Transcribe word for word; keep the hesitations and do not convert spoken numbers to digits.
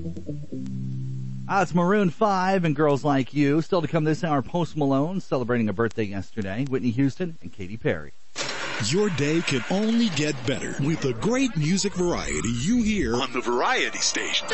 Ah, it's Maroon five and Girls Like You. Still to come this hour, Post Malone celebrating a birthday yesterday. Whitney Houston and Katy Perry. Your day can only get better with the great music variety you hear on the Variety Station.